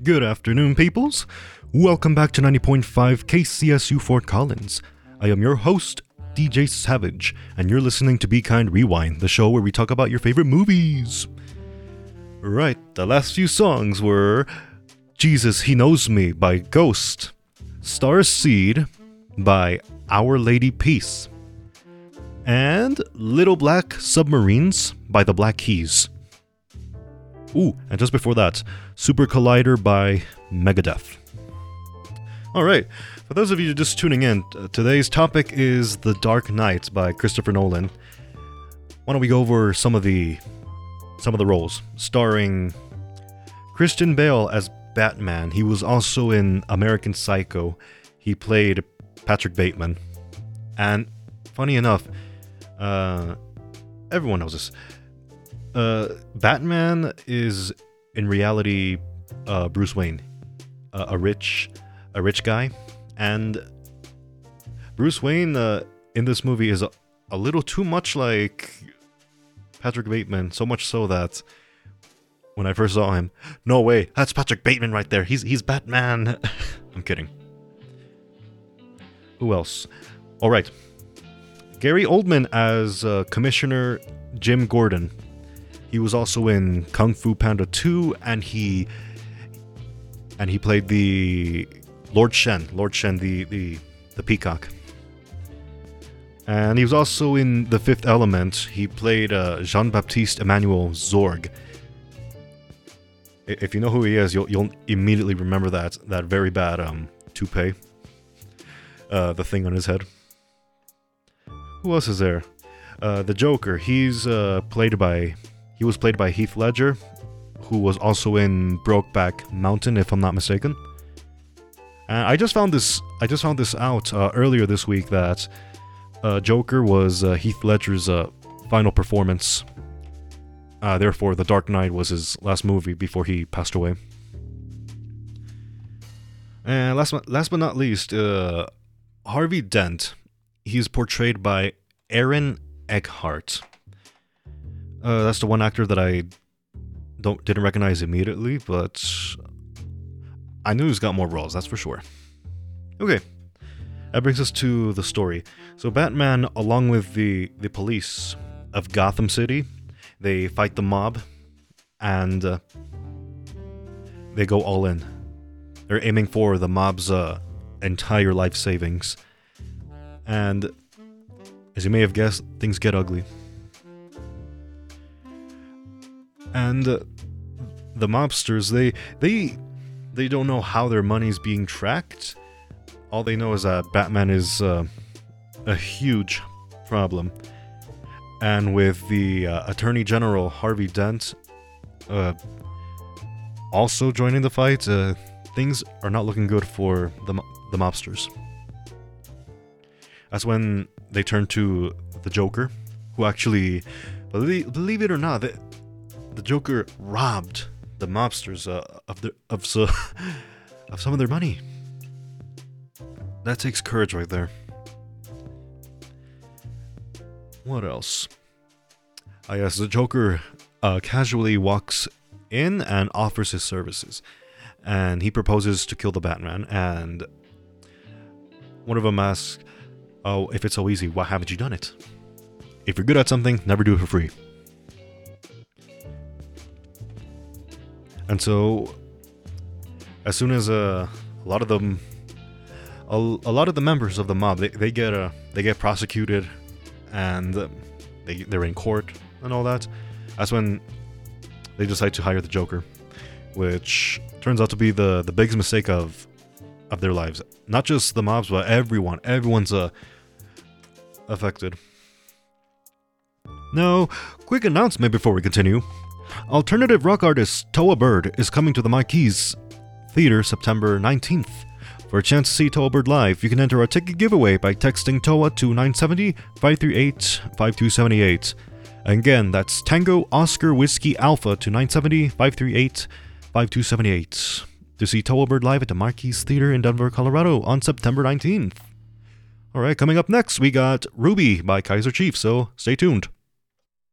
Good afternoon, peoples. Welcome back to 90.5 KCSU Fort Collins. I am your host, DJ Savage, and you're listening to Be Kind Rewind, the show where we talk about your favorite movies. Right, the last few songs were Jesus, He Knows Me by Ghost, Star Seed by Our Lady Peace, and Little Black Submarines by the Black Keys. Ooh, and just before that, Super Collider by Megadeth. Alright, for those of you just tuning in, today's topic is The Dark Knight by Christopher Nolan. Why don't we go over some of the roles, starring Christian Bale as Batman. He was also in American Psycho. He played Patrick Bateman. And funny enough, everyone knows this. Batman is in reality Bruce Wayne, a rich guy, and Bruce Wayne in this movie is a little too much like Patrick Bateman, so much so that when I first saw him, no way, that's Patrick Bateman right there. He's Batman. I'm kidding. Who else? All right, Gary Oldman as Commissioner Jim Gordon. He was also in Kung Fu Panda 2, and he played the Lord Shen, the peacock. And he was also in The Fifth Element. He played Jean-Baptiste Emmanuel Zorg. If you know who he is, you'll immediately remember that very bad toupee, the thing on his head. Who else is there? The Joker. He was played by Heath Ledger, who was also in Brokeback Mountain, if I'm not mistaken. And I just found this out earlier this week that Joker was Heath Ledger's final performance. Therefore, The Dark Knight was his last movie before he passed away. And last but not least, Harvey Dent. He's portrayed by Aaron Eckhart. That's the one actor that I didn't recognize immediately, but I knew he's got more roles, that's for sure. Okay, that brings us to the story. So Batman, along with the police of Gotham City, they fight the mob, and they go all in. They're aiming for the mob's entire life savings. And as you may have guessed, things get ugly. And the mobsters, they don't know how their money's being tracked. All they know is that Batman is a huge problem. And with the Attorney General Harvey Dent also joining the fight, things are not looking good for the mobsters. That's when they turn to the Joker, who actually, believe it or not, the Joker robbed the mobsters of some of their money. That takes courage right there. What else? Yes, the Joker casually walks in and offers his services. And he proposes to kill the Batman. And one of them asks, "Oh, if it's so easy, why haven't you done it? If you're good at something, never do it for free." And so, as soon as a lot of the members of the mob, they get prosecuted, and they're in court and all that. That's when they decide to hire the Joker, which turns out to be the biggest mistake of their lives. Not just the mobs, but everyone's affected. Now, quick announcement before we continue. Alternative rock artist Toa Bird is coming to the Marquise Theater September 19th. For a chance to see Toa Bird live, you can enter our ticket giveaway by texting TOA to 970-538-5278. Again, that's Tango Oscar Whiskey Alpha to 970-538-5278 to see Toa Bird live at the Marquise Theater in Denver, Colorado on September 19th. Alright, coming up next, we got Ruby by Kaiser Chief, so stay tuned.